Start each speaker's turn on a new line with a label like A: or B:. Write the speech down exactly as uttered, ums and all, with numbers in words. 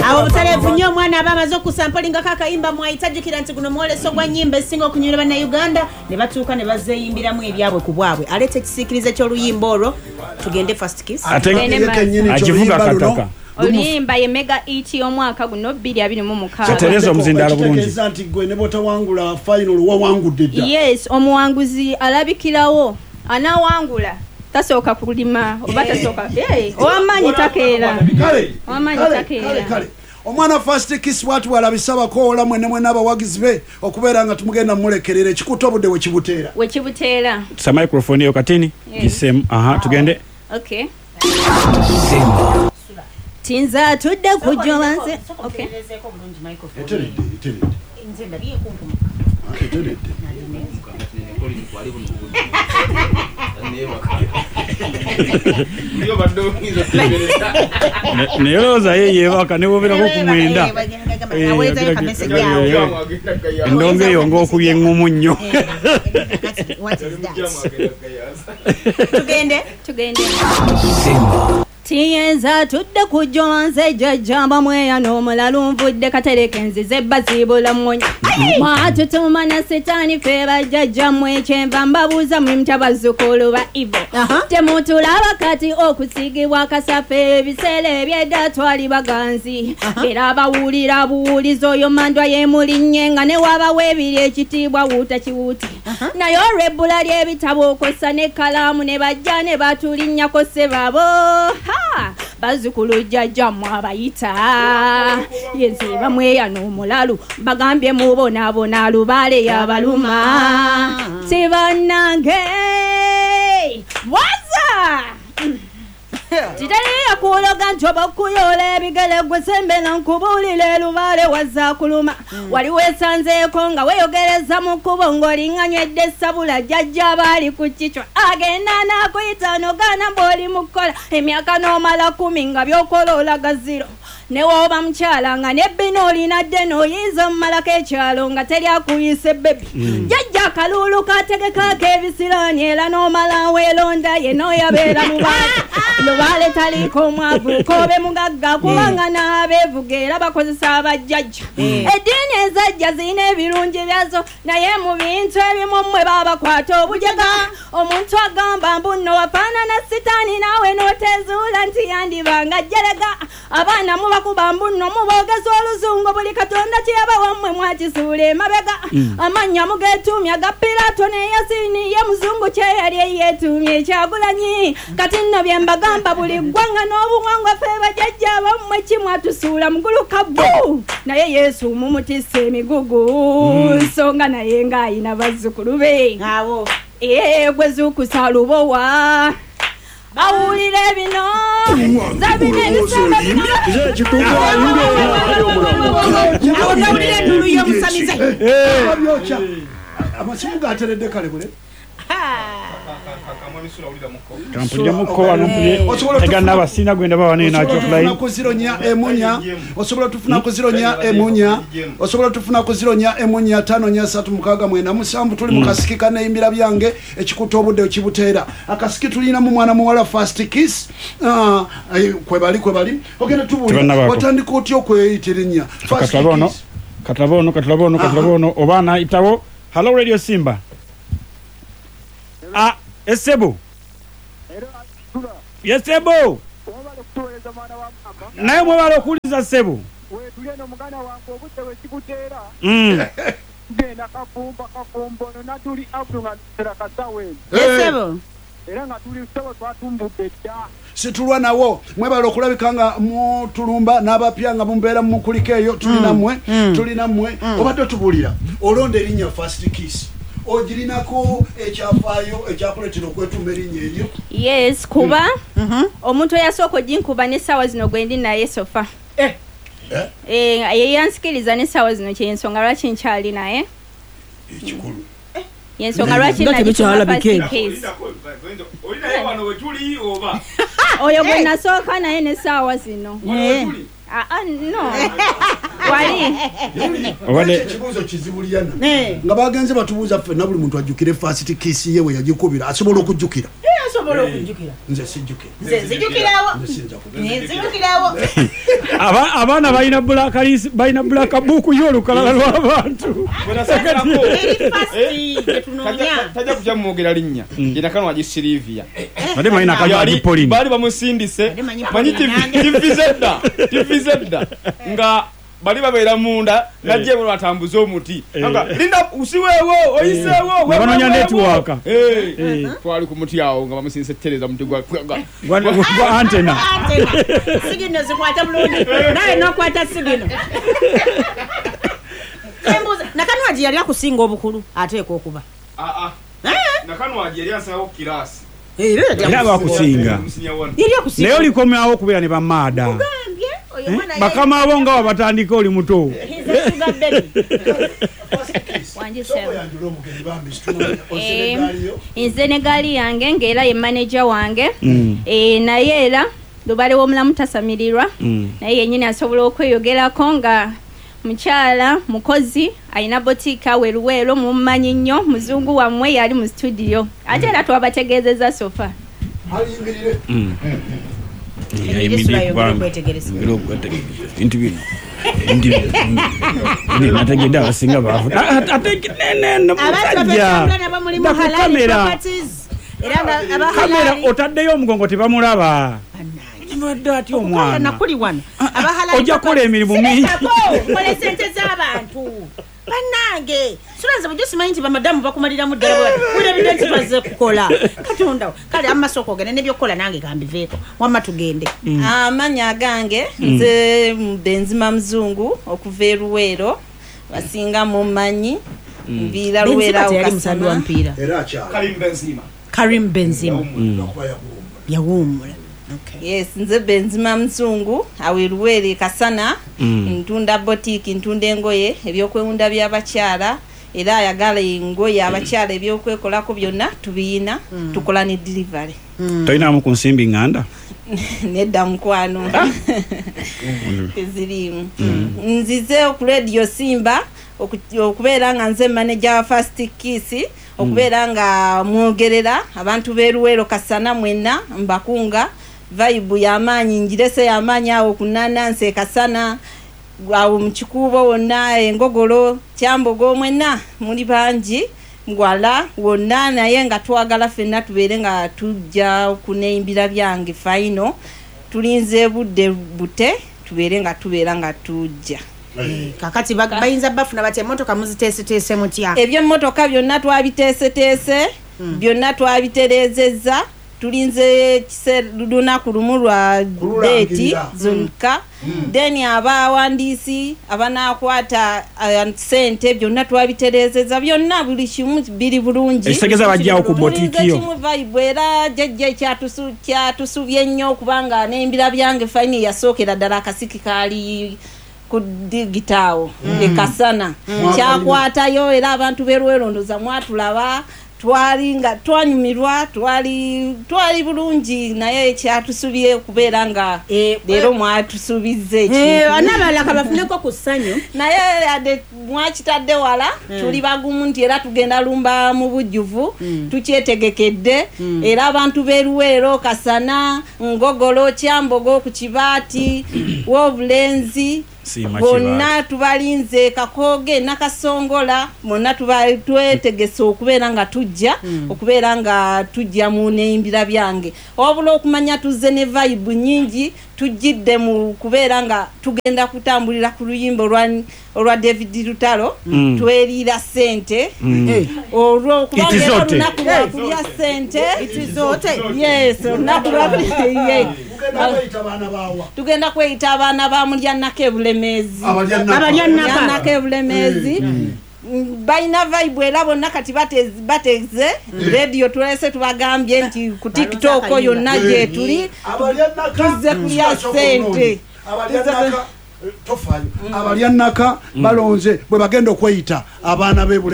A: Abo butalevu nnyo mwana abamaze okusampolinga kakayimba mwayitajjukira nti guno mwoleso gwa nnyimba esinga okunyumirwa banna Uganda ne batuuka ne bazeeyimbiramu ebyabwe ku bwabwe. Aleeta ekisiikirize ky'oluyimba olwo tugende First Kiss.
B: Agivuga kataka.
C: Oluyimba ye mega iti omwaka guno bbiri abiri mu mukaaga.
B: Tereza omuzindalo bulungi.
D: Nti gwe ne botawangula final wawangudde dda.
C: Yes, omuwanguzi alabikirawo anawangula. Tasoka kulima oba tasoka eh owamanyi takeera
D: kale
C: owamanyi takeera
D: kale omwana First Kiss watu walabisaba ko ola mwene mwene abawagizi be okubeera nga tumugenda mulekerere kikutobudde we kibuteera
C: we kibuteera
B: sa microphone yo katini gisem aha tugende
C: okay tinza tudde kujobanze okay
D: etere etere
A: nze ndabiye kumpu
D: etere
E: Ndio bado hizo tegereza.
B: Neyoza yeye baka ne bobera ko kumwenda.
A: Aweza ka message yawo.
B: Ndonge yongo okubye ngumu nnyo.
A: What is that? Tugende
C: tugende. Tiyenza tudde kujonze jajamba mweya n'omulalu nvudde katereke nzize bazibula mmonya mwatutuma na setani feba jajjamwe ekyenva mbabuuza mwe mutabazukulu ba Ivo temutulaba kati okusigibwa kasafe ebiseera ebyedda twali baganzi era abawulira buwulizo oyo mandwa yemulinnye nga ne wabawo ebiri ekitiibwa wuuta kiwuuti naye olw'ebbula ly'ebitabo okosa n'ekkalaamu ne bajja ne batulinnyako ssebabo bazukulu jajja mwabayita yenze bamweya n'omulalu bagambye mubonabona alubale yabaluma sibanange waza titaliya kuloga ntoba kuyola ebigere gwe sembera nkubulire lubale waza kuluma wali wesanzeeko nga weyogereza mu kubo ng'olinganywedde essabula jajja baali ku kicwa agenda n'akuyita n'ogaana mb'oli mukola emyaka n'omala kumi nga by'okola olaga ziro ne woba mukyala nga nebbina olinadde n'oyinza omumalako ekyalo nga teri akuyise bebi jajja akalulu kategekako ebisiraani era n'omala weelonda ye n'oyabeera mu bantu lubale taliko mwavu kobe mugagga kubanga n'abeevuga era bakozesa abajjajja eddiini ezajja zirina ebirungi byazo naye mu bintu ebimu mmwe babakwata obujega omuntu agamba mbu nno wafaanana sitaani naawe n'otezuula nti yandibanga jerega abaana mubakuba mbu nno muboogeza oluzungu buli katonda kyebawa mmwe mwakisuula emabega amannya mugeetuumya aga Piraato ne Yasini ye muzungu kyeyali eyeetuumya ekyagulanyi kati nno bye mbagamba buli ggwanga n'obuwangwa ffe bajjajja abammwe kimwatusuula muguluka bbu naye Yesu mumutisse emigugu nsonga naye ng'ayina bazzukulu be
A: awo
C: ee gwe zuukusa lubowa bawulire bino zabine ebisamba bino
A: awo nawulire ennulu y'omusamize
D: abyocha amasimu gateredde kale bule
B: kampulira muko wano tegana abasina gwenda bawane nakyo fly
D: kuzironya emunya osobola tufuna kuzironya emunya osobola tufuna kuzironya emunya tano nya satu mukaga mwena musambu tuli mukasikika neyimbira byange ekikuta obudde okibuteera akasiki tulina mu mwana muwala First Kiss ah kwebali kwebali ogenda tubulira watandika otyo kweyitirinya
B: katlabono katlabono katlabono katlabono obana itawo hello Radio Simba ah esebo yesebo naye mwebala okuliza sebo
F: wetuleno mugana wange obudde wekikuteera genda kafumba kafumbono natuli abdunga terakasawe
A: esebo
F: era nga tuli sebo twatumbudde dda
D: situlwa nawo mwebala okulabikanga mutulumba n'abapya mumbeera mukulika eyo tulinamwe tulinamwe obadde tubulira olonda erinnya First Kiss ojirinako ekyafaayo ekyakuletera okwetumba erinnya eryo
C: yes kuba omuntu eyasooka oginkuba n'essaawa zino gwendi naye sofa eh yeyansikiriza n'essaawa zino kyensonga lwaki nkyali naye
D: ekikulu
C: yensonga lwaki oyo gwe nasooka naye n'essaawa zino ah no wali
D: obade kibuzo kizibuliyana nga bagenze batubuuza ffe na buli muntu ajjukire First Kiss yewe yagikubira asobola okujjukira
A: tosobola okunjukira
D: nze sijjukira
A: nze nzijukirawo nzijukirawo
B: abaana balina black balina black book y'olukalala lw'abantu
E: tajja kujja mwogera linnya era kano waji Silivia
B: ate malina kali Pauline
E: bali bamusindise manyi tivizedda tivizedda nga bali babeera munda najje bwe batambuza omuti nga linda usiweewo oyiseewo
B: banonya network
E: eh twali ku muti awo nga bamusindise tereza muti gwa
B: gwa antena
A: sigino zikwata bulungi naye nokwata sigino embuza nakanwaji yali akusinga obukulu ateeka okuba
E: a a nakanwaji yali asawo kirasi
B: era bakusinga naye olikomyawo okubeera ne bamaada bakama abo nga wabatandika oli muto
C: Senegali yange ngera ye manager wange eh naye era lubale w'omulamu tasamirirwa naye yennyini asobola okweyogerako nga mukyala mukozi alina botika weruwero mummanyi nnyo muzungu wammwe yali mu studio ate era twabategeezezza sofa
D: aliyimirire
B: bintu bino nategedde abasinga baavu ate kamera otaddeyo omugongo tebamulaba badde ati omwana ojja kukola emirimu mingi
A: kola sente z'abantu banange sulanze bujjo simanyi nti bamadamu bakumaliramu ddala bwe evidenti baze kukola katonda kale amasoko ogende nebyokukola nange kambiveeko wamma tugende
C: amanya gange nze Benzima Mzungu okuva e Luweero basinga mumanyi mbiira Luweero okasama
D: era akyala
E: Karim Benzima
A: Karim Benzima yawumula
C: Okay. Yes, nze Benzima Mzungu awe Luweero kasana ntunda boutique ntunda engoye ebyokwewunda by'abakyala era ayagala engoye abakyala ebyokwekolako byonna tubiyina tukola ne delivery
B: toyinamu ku nsimbi nganda
C: nedda mukwano ezirimu nzize ku Radio Simba okubeera nga nze manager wa First Kiss okubeera nga mwogerera abantu b'e Luweero kasana mwenna mbakunga vibe yamanyi njirese yamanyi awo kunananse kasana awo mchikubo wonna engogolo kyambogo mwenna muli banji ngwala wonna naye nga twagala fenna tubeere nga tujja kuneimbira byange final tulinze budde bute tubeere nga tubeera nga tujja
A: kakati bayinza bafuna bati emotoka muziteeseteese mutya
C: ebyo emotoka byonna twabiteeseteese byonna twabiterezezza tulinze lunaku lumu lwa date zonka then abawandiisi abanakwata sente byonna twabiterezeza byonna buli kimu biri bulungi
B: ekitegeeza bajjawo ku boutique yo
C: vibe era jjajja kyatusubye nnyo okubanga n'embira byange fine yasookera ddala akasiki kaali ku digitawo ekasana kyakwatayo era abantu b'e Luweero ndoza mwatulaba twali nga twanyumirwa twali twali bulungi naye kyatusubye kubeera nga leero mwatusubize
A: ekintu anabala kabafuneko ku ssanyu
C: naye ade mwakitadde wala tuli bagumu nti era tugenda lumba mu bujjuvu tukyetegekedde era abantu b'e Luweero kasana ngogolo kyambogo ku kibaati w'obulenzi bonna tubalinze kakoge nakasongola monna tubatwetegese okubeera nga tujja okubeera nga tujja mu neimbira byange obula okumanya tuzze ne vibe nyingi tujjidde mu kubeera nga tugenda kutambulira ku luyimbo olwa David Lutalo tweriira sente olwo kubanga lunaku lwakulya sente yes olunaku lwakulya tugenda kweyita abaana ba Mulyanako Ebulemezi Abalyanako Ebulemezi baina vibe era bonna kati bateze radio tulese tubagambye nti ku TikTok yonna gye tuli tuzze kulya sente
D: Abalyanaka tofayo Abalyanaka balonze bwe bagenda okweyita abaana b'Ebulemezi